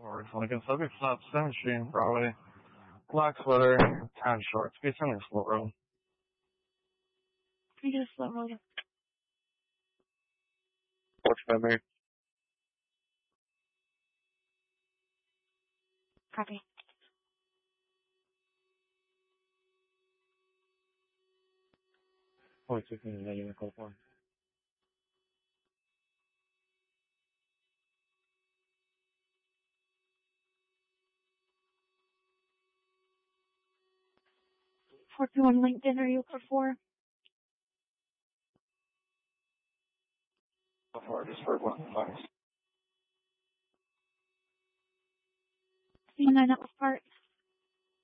Or Lincoln subject stop 7th Street, Broadway. Black sweater, tan shorts. Be sending slow road. Can you do a slow road? What's better? Copy. Oh, it's taking a negative call for. 421 LinkedIn, are you for 4? Before, just for 1 5. C9 up part.